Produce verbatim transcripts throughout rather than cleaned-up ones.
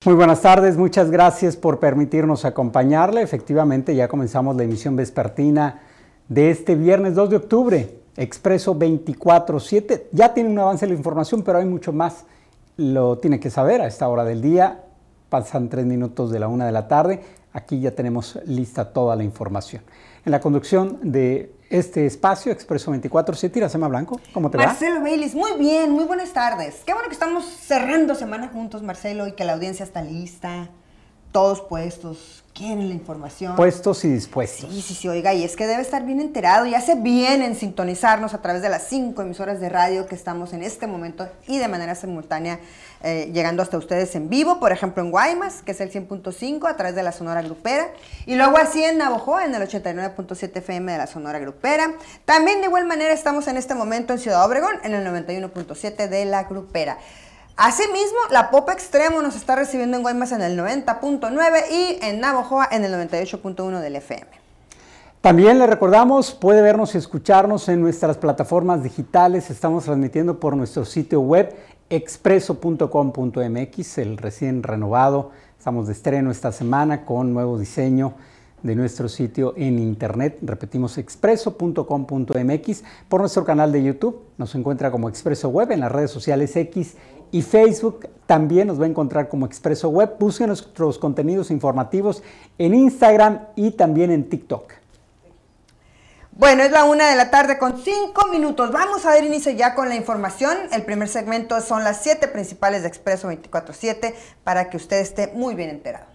Muy buenas tardes, muchas gracias por permitirnos acompañarle. Efectivamente, ya comenzamos la emisión vespertina de este viernes dos de octubre, Expreso veinticuatro siete. Ya tiene un avance de la información, pero hay mucho más. Lo tiene que saber a esta hora del día. Pasan tres minutos de la una de la tarde. Aquí ya tenemos lista toda la información. En la conducción de este espacio, Expreso veinticuatro siete, Iracema Blanco, ¿cómo te va? Marcelo Baylis, muy bien, muy buenas tardes. Qué bueno que estamos cerrando semana juntos, Marcelo, y que la audiencia está lista, todos puestos, quieren la información. Puestos y dispuestos. Sí, sí, sí, oiga, y es que debe estar bien enterado y hace bien en sintonizarnos a través de las cinco emisoras de radio que estamos en este momento y de manera simultánea eh, llegando hasta ustedes en vivo, por ejemplo en Guaymas, que es el cien punto cinco a través de la Sonora Grupera, y luego así en Navojoa, en el ochenta y nueve punto siete F M de la Sonora Grupera. También de igual manera estamos en este momento en Ciudad Obregón, en el noventa y uno punto siete de la Grupera. Asimismo, la Popa Extremo nos está recibiendo en Guaymas en el noventa punto nueve y en Navojoa en el noventa y ocho punto uno del F M. También le recordamos, puede vernos y escucharnos en nuestras plataformas digitales. Estamos transmitiendo por nuestro sitio web expreso punto com punto m x, el recién renovado. Estamos de estreno esta semana con nuevo diseño de nuestro sitio en internet. Repetimos, expreso punto com punto m x. Por nuestro canal de YouTube nos encuentra como Expreso Web, en las redes sociales X y Facebook también nos va a encontrar como Expreso Web. Busquen nuestros contenidos informativos en Instagram y también en TikTok. Bueno, es la una de la tarde con cinco minutos. Vamos a dar inicio ya con la información. El primer segmento son las siete principales de Expreso veinticuatro siete para que usted esté muy bien enterado.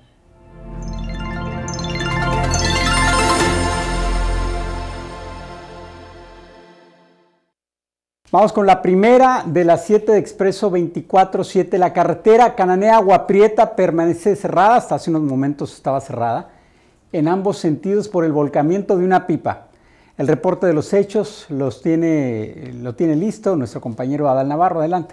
Vamos con la primera de las siete de Expreso veinticuatro siete. La carretera Cananea-Agua Prieta permanece cerrada, hasta hace unos momentos estaba cerrada, en ambos sentidos por el volcamiento de una pipa. El reporte de los hechos los tiene, lo tiene listo nuestro compañero Adal Navarro. Adelante.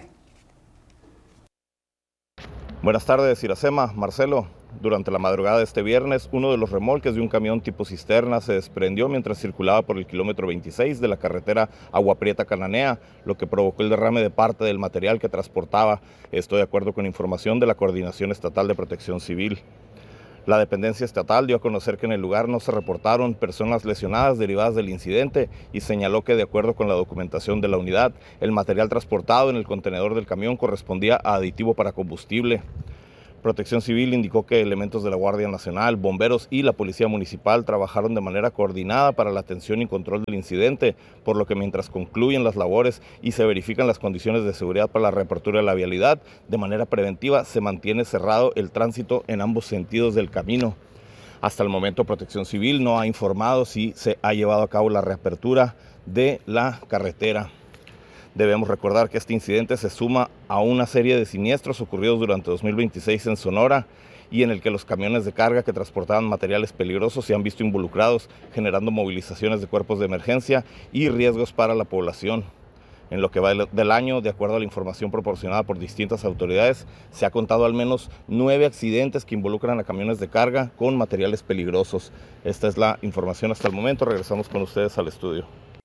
Buenas tardes, Iracema, Marcelo. Durante la madrugada de este viernes, uno de los remolques de un camión tipo cisterna se desprendió mientras circulaba por el kilómetro veintiséis de la carretera Agua Prieta Cananea, lo que provocó el derrame de parte del material que transportaba. Esto de acuerdo con información de la Coordinación Estatal de Protección Civil. La dependencia estatal dio a conocer que en el lugar no se reportaron personas lesionadas derivadas del incidente y señaló que de acuerdo con la documentación de la unidad, el material transportado en el contenedor del camión correspondía a aditivo para combustible. Protección Civil indicó que elementos de la Guardia Nacional, bomberos y la Policía Municipal trabajaron de manera coordinada para la atención y control del incidente, por lo que mientras concluyen las labores y se verifican las condiciones de seguridad para la reapertura de la vialidad, de manera preventiva se mantiene cerrado el tránsito en ambos sentidos del camino. Hasta el momento, Protección Civil no ha informado si se ha llevado a cabo la reapertura de la carretera. Debemos recordar que este incidente se suma a una serie de siniestros ocurridos durante dos mil veintiséis en Sonora y en el que los camiones de carga que transportaban materiales peligrosos se han visto involucrados, generando movilizaciones de cuerpos de emergencia y riesgos para la población. En lo que va del año, de acuerdo a la información proporcionada por distintas autoridades, se ha contado al menos nueve accidentes que involucran a camiones de carga con materiales peligrosos. Esta es la información hasta el momento. Regresamos con ustedes al estudio.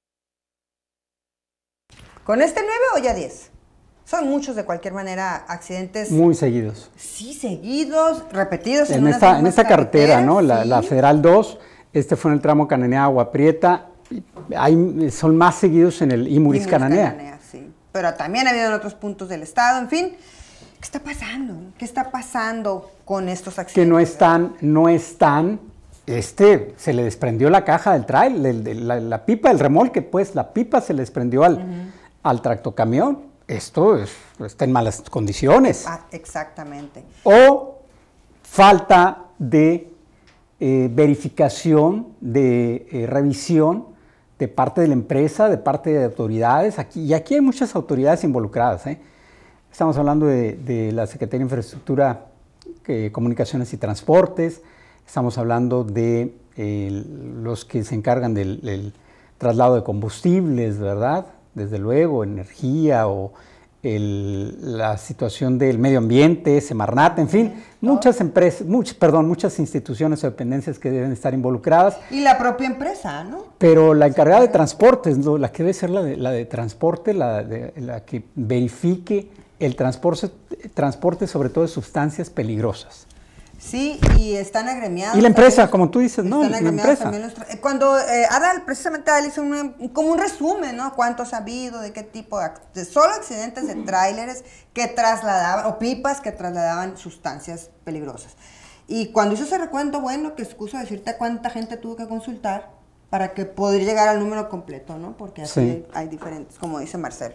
¿Con este nueve o ya diez? Son muchos de cualquier manera accidentes. Muy seguidos. Sí, seguidos, repetidos. En, en esta, en esta carretera, ¿no? Sí. La, la Federal dos, este fue en el tramo Cananea-Agua Prieta. Hay, son más seguidos en el Imuris Cananea. Cananea, sí. Pero también ha habido en otros puntos del estado, en fin. ¿Qué está pasando? ¿Qué está pasando con estos accidentes? Que no están, no están, este, se le desprendió la caja del trailer, de la, la pipa, el remolque, pues, la pipa se le desprendió al... Uh-huh. al tractocamión. Esto es, está en malas condiciones. Ah, exactamente. O falta de eh, verificación, de eh, revisión de parte de la empresa, de parte de autoridades. Aquí, y aquí hay muchas autoridades involucradas, ¿eh? Estamos hablando de, de la Secretaría de Infraestructura, eh, Comunicaciones y Transportes. Estamos hablando de eh, los que se encargan del, del traslado de combustibles, ¿verdad? Desde luego, energía o el, la situación del medio ambiente, Semarnat, en fin, muchas empresas, muchas, perdón, muchas instituciones o dependencias que deben estar involucradas. Y la propia empresa, ¿no? Pero la encargada de transportes, ¿no? La que debe ser la de, la de transporte, la, de, la que verifique el transporte, transporte sobre todo de sustancias peligrosas. Sí, y están agremiados. Y la empresa, también, como tú dices, ¿no? Están La empresa. También los tra- Cuando eh, Adal, precisamente Adal hizo una, como un resumen, ¿no? Cuántos ha habido, de qué tipo de, de solo accidentes de tráileres que trasladaban, o pipas que trasladaban sustancias peligrosas. Y cuando hizo ese recuento, bueno, que excuso decirte cuánta gente tuvo que consultar para que poder llegar al número completo, ¿no? Porque así Sí. hay, hay diferentes, como dice Marcelo.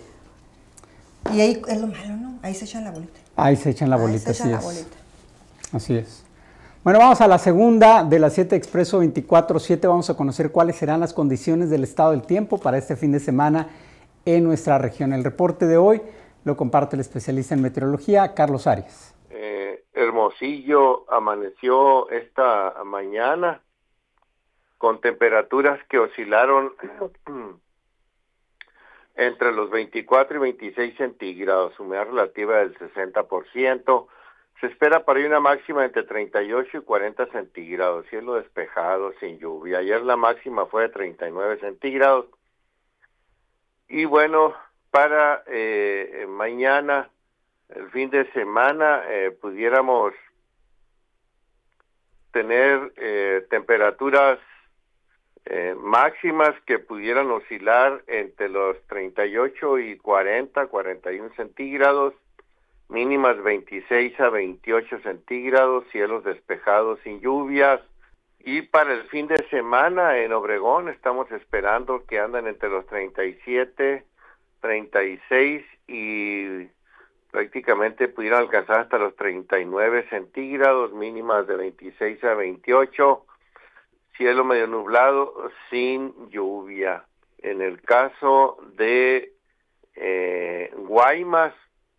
Y ahí es lo malo, ¿no? Ahí se echan la bolita. Ahí se echan la Ahí bolita, se echan así la es. bolita. Así es. Bueno, vamos a la segunda de las siete Expreso veinticuatro siete. Vamos a conocer cuáles serán las condiciones del estado del tiempo para este fin de semana en nuestra región. El reporte de hoy lo comparte el especialista en meteorología, Carlos Arias. Eh, Hermosillo amaneció esta mañana con temperaturas que oscilaron entre los veinticuatro y veintiséis centígrados, humedad relativa del sesenta por ciento. Se espera para hoy una máxima entre treinta y ocho y cuarenta centígrados, cielo despejado, sin lluvia. Ayer la máxima fue de treinta y nueve centígrados. Y bueno, para eh, mañana, el fin de semana, eh, pudiéramos tener eh, temperaturas eh, máximas que pudieran oscilar entre los treinta y ocho y cuarenta, cuarenta y uno centígrados, mínimas veintiséis a veintiocho centígrados, cielos despejados sin lluvias. Y para el fin de semana en Obregón estamos esperando que andan entre los treinta y siete, treinta y seis y prácticamente pudieran alcanzar hasta los treinta y nueve centígrados, mínimas de veintiséis a veintiocho, cielo medio nublado sin lluvia. En el caso de eh, Guaymas,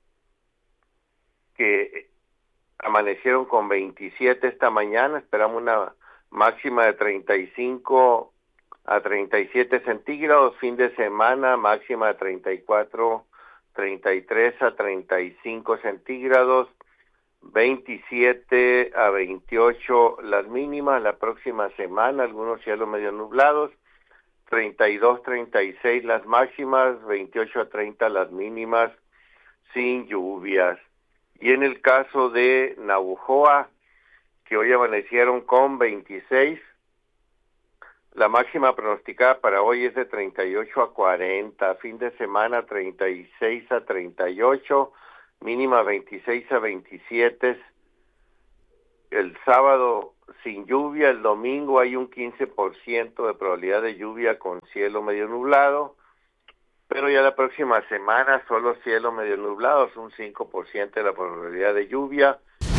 que amanecieron con veintisiete esta mañana, esperamos una máxima de treinta y cinco a treinta y siete centígrados, fin de semana máxima de treinta y cuatro, treinta y tres a treinta y cinco centígrados, veintisiete a veintiocho las mínimas, la próxima semana algunos cielos medio nublados, treinta y dos, treinta y seis las máximas, veintiocho a treinta las mínimas, sin lluvias. Y en el caso de Navojoa, que hoy amanecieron con veintiséis, la máxima pronosticada para hoy es de treinta y ocho a cuarenta, fin de semana treinta y seis a treinta y ocho, mínima veintiséis a veintisiete, el sábado sin lluvia, el domingo hay un quince por ciento de probabilidad de lluvia con cielo medio nublado, pero ya la próxima semana solo cielo medio nublado, es un cinco por ciento de la probabilidad de lluvia.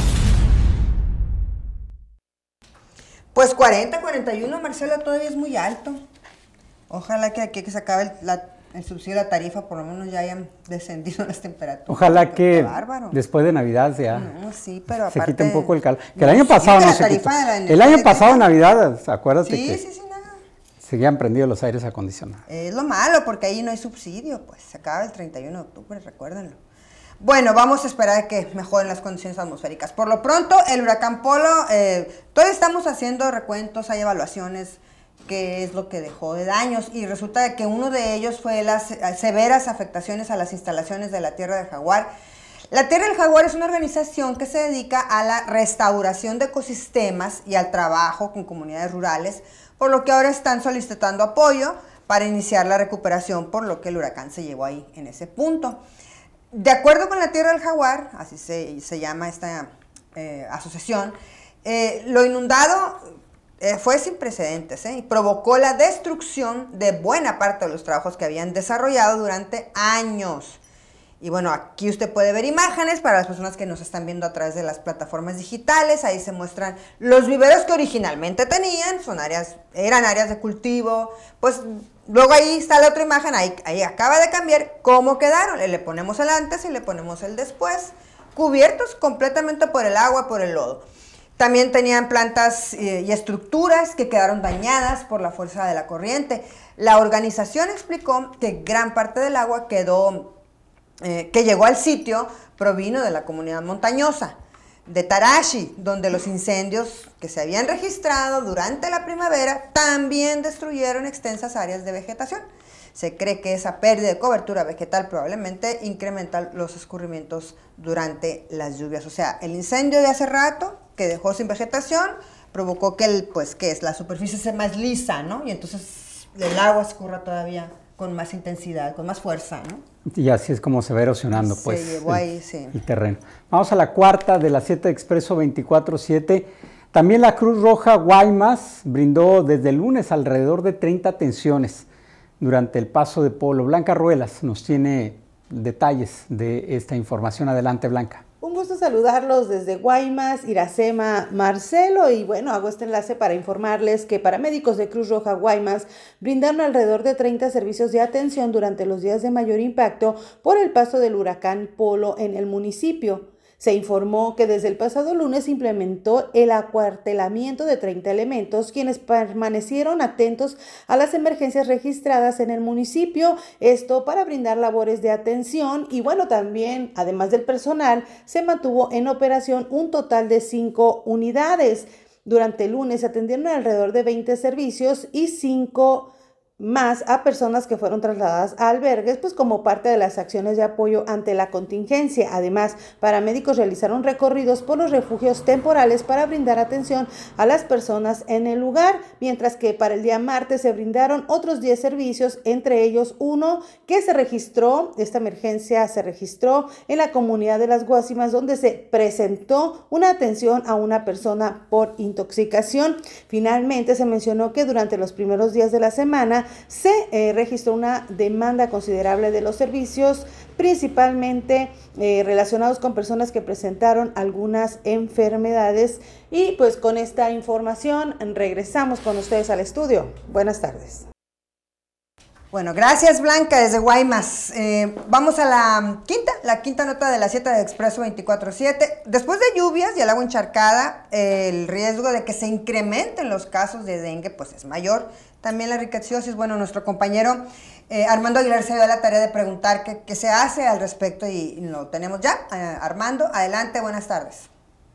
Pues cuarenta, cuarenta y uno, Marcelo, todavía es muy alto. Ojalá que aquí que se acabe el, la, el subsidio de la tarifa, por lo menos ya hayan descendido las temperaturas. Ojalá que bárbaro. Después de Navidad ya no, sí, pero se aparte, quite un poco el calor. Que no, el año sí, pasado que no la se quitó. tarifa de la El energía año pasado eléctrica. Navidad, acuérdate Sí, que sí, sí, nada. seguían prendidos los aires acondicionados. Es lo malo, porque ahí no hay subsidio, pues se acaba el treinta y uno de octubre, recuérdenlo. Bueno, vamos a esperar a que mejoren las condiciones atmosféricas. Por lo pronto, el huracán Polo, eh, todavía estamos haciendo recuentos, hay evaluaciones, qué es lo que dejó de daños, y resulta que uno de ellos fue las severas afectaciones a las instalaciones de la Tierra del Jaguar. La Tierra del Jaguar es una organización que se dedica a la restauración de ecosistemas y al trabajo con comunidades rurales, por lo que ahora están solicitando apoyo para iniciar la recuperación, por lo que el huracán se llevó ahí en ese punto. De acuerdo con la Tierra del Jaguar, así se, se llama esta eh, asociación, eh, lo inundado eh, fue sin precedentes eh, y provocó la destrucción de buena parte de los trabajos que habían desarrollado durante años. Y bueno, aquí usted puede ver imágenes para las personas que nos están viendo a través de las plataformas digitales. Ahí se muestran los viveros que originalmente tenían, son áreas, eran áreas de cultivo. Pues luego ahí está la otra imagen, ahí, ahí acaba de cambiar cómo quedaron. Le, le ponemos el antes y le ponemos el después, cubiertos completamente por el agua, por el lodo. También tenían plantas eh, y estructuras que quedaron dañadas por la fuerza de la corriente. La organización explicó que gran parte del agua quedó... Eh, que llegó al sitio provino de la comunidad montañosa de Tarashi, donde los incendios que se habían registrado durante la primavera también destruyeron extensas áreas de vegetación. Se cree que esa pérdida de cobertura vegetal probablemente incrementa los escurrimientos durante las lluvias. O sea, el incendio de hace rato que dejó sin vegetación provocó que el, pues, que es la superficie sea más lisa, ¿no? Y entonces el agua escurra todavía con más intensidad, con más fuerza, ¿no? Y así es como se va erosionando, se pues, llevó el, ahí, sí. el terreno. Vamos a la cuarta de las siete de Expreso veinticuatro siete. También la Cruz Roja Guaymas brindó desde el lunes alrededor de treinta atenciones durante el paso de Polo. Blanca Ruelas nos tiene detalles de esta información. Adelante, Blanca. Un gusto saludarlos desde Guaymas, Iracema, Marcelo, y bueno, hago este enlace para informarles que paramédicos de Cruz Roja Guaymas brindaron alrededor de treinta servicios de atención durante los días de mayor impacto por el paso del huracán Polo en el municipio. Se informó que desde el pasado lunes se implementó el acuartelamiento de treinta elementos, quienes permanecieron atentos a las emergencias registradas en el municipio, esto para brindar labores de atención y bueno, también, además del personal, se mantuvo en operación un total de cinco unidades. Durante el lunes se atendieron alrededor de veinte servicios y cinco más a personas que fueron trasladadas a albergues, pues como parte de las acciones de apoyo ante la contingencia. Además, paramédicos realizaron recorridos por los refugios temporales para brindar atención a las personas en el lugar, mientras que para el día martes se brindaron otros diez servicios, entre ellos uno que se registró, esta emergencia se registró en la comunidad de Las Guasimas, donde se presentó una atención a una persona por intoxicación. Finalmente, se mencionó que durante los primeros días de la semana se eh, registró una demanda considerable de los servicios, principalmente eh, relacionados con personas que presentaron algunas enfermedades. Y pues con esta información regresamos con ustedes al estudio. Buenas tardes. Bueno, gracias Blanca desde Guaymas. Eh, vamos a la quinta, la quinta nota de la siete de Expreso veinticuatro siete. Después de lluvias y el agua encharcada, eh, el riesgo de que se incrementen los casos de dengue pues es mayor. También la rickettsiosis. Bueno, nuestro compañero eh, Armando Aguilar se dio la tarea de preguntar qué, qué se hace al respecto y lo tenemos ya. Eh, Armando, adelante, buenas tardes.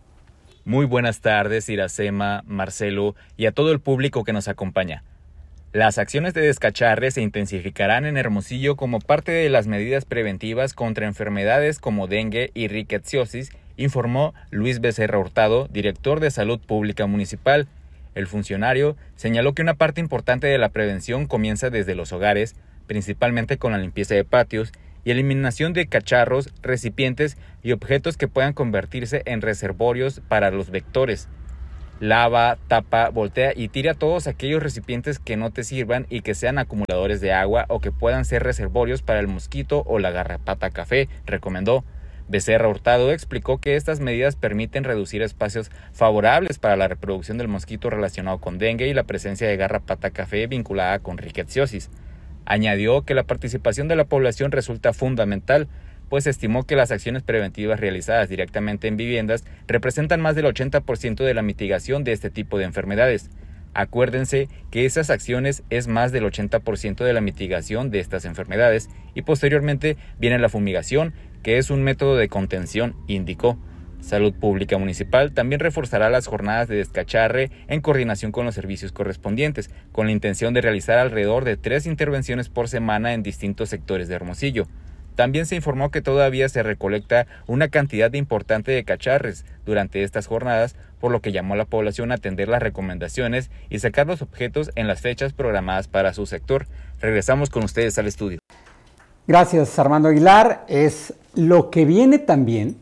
Muy buenas tardes, Iracema, Marcelo y a todo el público que nos acompaña. Las acciones de descacharre se intensificarán en Hermosillo como parte de las medidas preventivas contra enfermedades como dengue y rickettsiosis, informó Luis Becerra Hurtado, director de Salud Pública Municipal. El funcionario señaló que una parte importante de la prevención comienza desde los hogares, principalmente con la limpieza de patios y eliminación de cacharros, recipientes y objetos que puedan convertirse en reservorios para los vectores. Lava, tapa, voltea y tira todos aquellos recipientes que no te sirvan y que sean acumuladores de agua o que puedan ser reservorios para el mosquito o la garrapata café, recomendó. Becerra Hurtado explicó que estas medidas permiten reducir espacios favorables para la reproducción del mosquito relacionado con dengue y la presencia de garrapata café vinculada con rickettsiosis. Añadió que la participación de la población resulta fundamental, pues estimó que las acciones preventivas realizadas directamente en viviendas representan más del ochenta por ciento de la mitigación de este tipo de enfermedades. Acuérdense que esas acciones es más del ochenta por ciento de la mitigación de estas enfermedades y posteriormente viene la fumigación, que es un método de contención, indicó. Salud Pública Municipal también reforzará las jornadas de descacharre en coordinación con los servicios correspondientes, con la intención de realizar alrededor de tres intervenciones por semana en distintos sectores de Hermosillo. También se informó que todavía se recolecta una cantidad importante de cacharres durante estas jornadas, por lo que llamó a la población a atender las recomendaciones y sacar los objetos en las fechas programadas para su sector. Regresamos con ustedes al estudio. Gracias, Armando Aguilar. Es lo que viene también,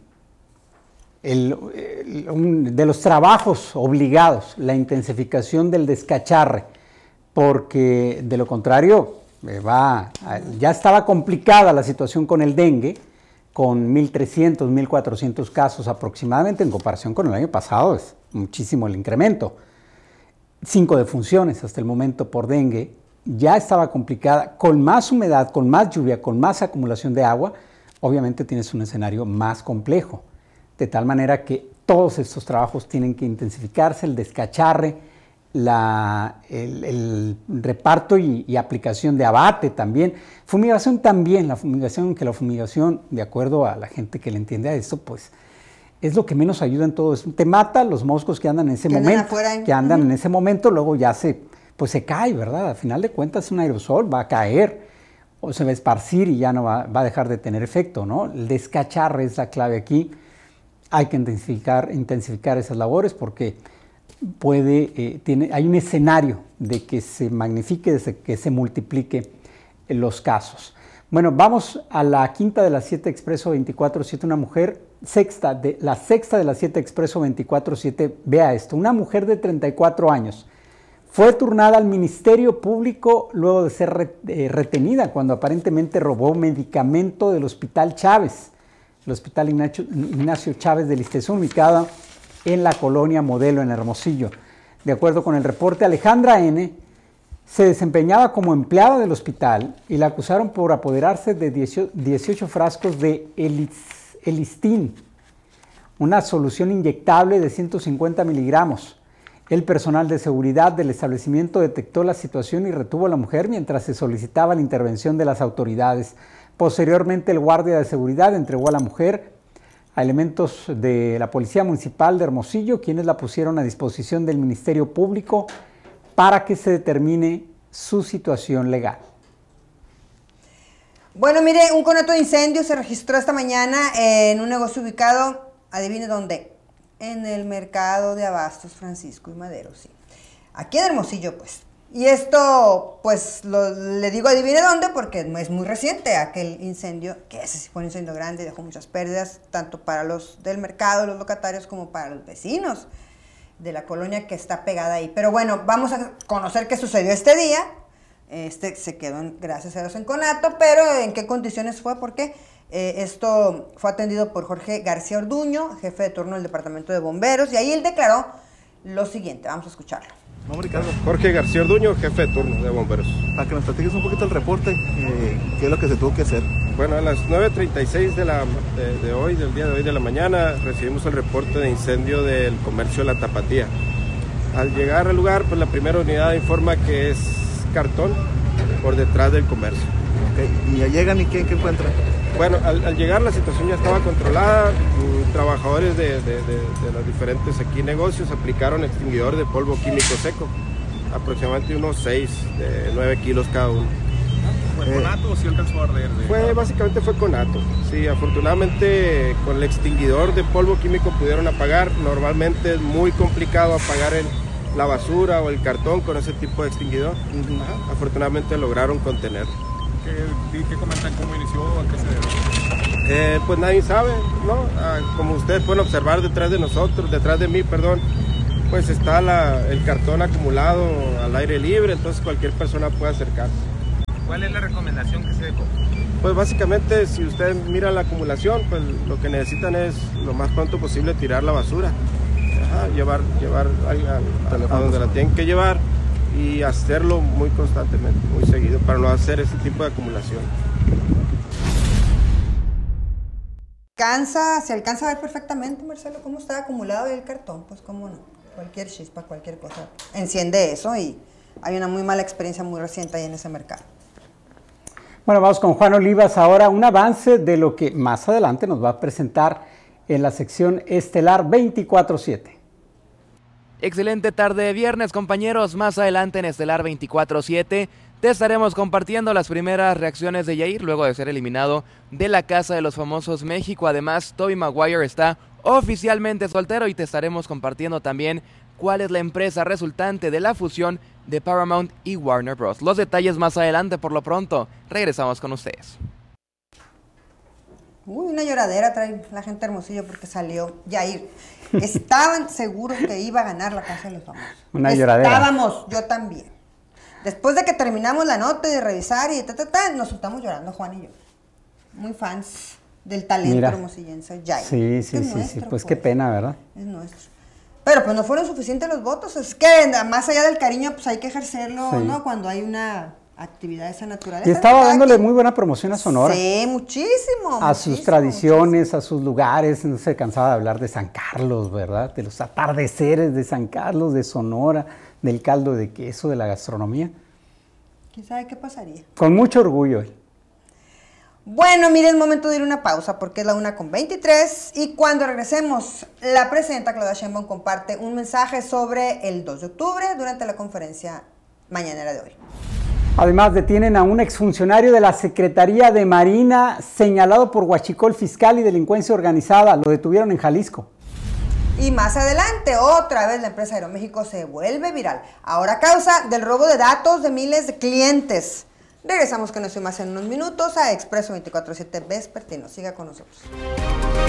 el, el, un, de los trabajos obligados, la intensificación del descacharre, porque de lo contrario eh, va, ya estaba complicada la situación con el dengue, con mil trescientos, mil cuatrocientos casos aproximadamente, en comparación con el año pasado, es muchísimo el incremento. Cinco defunciones hasta el momento por dengue. Ya estaba complicada, con más humedad, con más lluvia, con más acumulación de agua, obviamente tienes un escenario más complejo, de tal manera que todos estos trabajos tienen que intensificarse, el descacharre, la, el, el reparto y, y aplicación de abate también, fumigación también, la fumigación, que la fumigación, de acuerdo a la gente que le entiende a esto, pues es lo que menos ayuda en todo eso. Te mata los moscos que andan en ese que momento, andan afuera, que andan uh-huh. en ese momento, luego ya se... pues se cae, ¿verdad? Al final de cuentas es un aerosol, va a caer o se va a esparcir y ya no va, va a dejar de tener efecto, ¿no? El descacharre es la clave aquí. Hay que intensificar, intensificar esas labores porque puede, eh, tiene, hay un escenario de que se magnifique, de que se multiplique los casos. Bueno, vamos a la quinta de las siete Expreso veinticuatro siete, una mujer, sexta de, la sexta de las siete Expreso veinticuatro siete, vea esto, una mujer de treinta y cuatro años fue turnada al Ministerio Público luego de ser re, eh, retenida cuando aparentemente robó medicamento del Hospital Chávez, el Hospital Ignacio, Ignacio Chávez de Listezón, ubicado en la colonia Modelo en Hermosillo. De acuerdo con el reporte, Alejandra N. se desempeñaba como empleada del hospital y la acusaron por apoderarse de dieciocho frascos de Elistin, una solución inyectable de ciento cincuenta miligramos. El personal de seguridad del establecimiento detectó la situación y retuvo a la mujer mientras se solicitaba la intervención de las autoridades. Posteriormente, el guardia de seguridad entregó a la mujer a elementos de la Policía Municipal de Hermosillo, quienes la pusieron a disposición del Ministerio Público para que se determine su situación legal. Bueno, mire, un conato de incendio se registró esta mañana en un negocio ubicado, adivine dónde, en el mercado de abastos Francisco y Madero, sí. Aquí en Hermosillo, pues. Y esto, pues, lo, le digo adivine dónde porque es muy reciente aquel incendio, que ese sí fue un incendio grande y dejó muchas pérdidas, tanto para los del mercado, los locatarios, como para los vecinos de la colonia que está pegada ahí. Pero bueno, vamos a conocer qué sucedió este día. Este se quedó, en, gracias a Dios, en conato, pero en qué condiciones fue, porque eh, esto fue atendido por Jorge García Orduño, jefe de turno del Departamento de Bomberos, y ahí él declaró lo siguiente. Vamos a escucharlo. Nombre, Ricardo. Jorge García Orduño, jefe de turno de Bomberos. Para que nos platiques un poquito el reporte, eh, qué es lo que se tuvo que hacer. Bueno, a las nueve treinta y seis de, la, de, de hoy, del día de hoy de la mañana, recibimos el reporte de incendio del comercio La Tapatía. Al llegar al lugar, pues la primera unidad informa que es cartón por detrás del comercio. Okay. ¿Y ya llegan y qué, qué encuentran? Bueno, al, al llegar la situación ya estaba controlada, trabajadores de, de, de, de los diferentes aquí negocios aplicaron extinguidor de polvo químico seco, aproximadamente unos seis, de nueve kilos cada uno. ¿Fue eh, conato o sí alcanzó a arder? De... Fue, básicamente fue conato, sí, afortunadamente con el extinguidor de polvo químico pudieron apagar. Normalmente es muy complicado apagar el, la basura o el cartón con ese tipo de extinguidor. Uh-huh. Ajá, afortunadamente lograron contener. ¿Qué, ¿Qué comentan? ¿Cómo inició? ¿A qué se debe? Eh, pues nadie sabe, ¿no? Ah, como ustedes pueden observar detrás de nosotros, detrás de mí, perdón, pues está la, el cartón acumulado al aire libre, entonces cualquier persona puede acercarse. ¿Cuál es la recomendación que se dejó? Pues básicamente, si ustedes miran la acumulación, pues lo que necesitan es lo más pronto posible tirar la basura. Ajá, llevar, llevar a, a, a, a donde la tienen que llevar y hacerlo muy constantemente, muy seguido, para no hacer ese tipo de acumulación. Alcanza, se alcanza a ver perfectamente, Marcelo, cómo está acumulado el cartón, pues cómo no, cualquier chispa, cualquier cosa, enciende eso y hay una muy mala experiencia muy reciente ahí en ese mercado. Bueno, vamos con Juan Olivas ahora, un avance de lo que más adelante nos va a presentar en la sección Estelar veinticuatro siete. Excelente tarde de viernes, compañeros. Más adelante en Estelar veinticuatro siete te estaremos compartiendo las primeras reacciones de Yair luego de ser eliminado de la Casa de los Famosos México. Además, Tobey Maguire está oficialmente soltero y te estaremos compartiendo también cuál es la empresa resultante de la fusión de Paramount y Warner Bros. Los detalles más adelante. Por lo pronto, regresamos con ustedes. Uy, una lloradera trae la gente de Hermosillo porque salió Yair. Estaban seguros que iba a ganar la Casa de los Famosos. Una lloradera. Estábamos, yo también. Después de que terminamos la nota y de revisar y ta, ta, ta, nos estamos llorando Juan y yo. Muy fans del talento Mira, hermosillense Yair. Sí, sí, sí, nuestro, sí, pues, pues qué pena, ¿verdad? Es nuestro. Pero pues no fueron suficientes los votos. Es que más allá del cariño, pues hay que ejercerlo, sí. ¿no? Cuando hay una actividad de esa naturaleza. Y estaba dándole muy buena promoción a Sonora. Sí, muchísimo. A muchísimo, sus tradiciones, muchísimo. a sus lugares. No se cansaba de hablar de San Carlos, ¿verdad? De los atardeceres de San Carlos, de Sonora, del caldo de queso, de la gastronomía. ¿Quién sabe qué pasaría? Con mucho orgullo. Bueno, mire, es momento de ir a una pausa porque es la una con veintitrés y cuando regresemos, la presidenta Claudia Sheinbaum comparte un mensaje sobre el dos de octubre durante la conferencia mañanera de hoy. Además, detienen a un exfuncionario de la Secretaría de Marina señalado por huachicol fiscal y delincuencia organizada. Lo detuvieron en Jalisco. Y más adelante, otra vez la empresa Aeroméxico se vuelve viral. Ahora a causa del robo de datos de miles de clientes. Regresamos con eso y más en unos minutos a Expreso veinticuatro siete Vespertino. Siga con nosotros.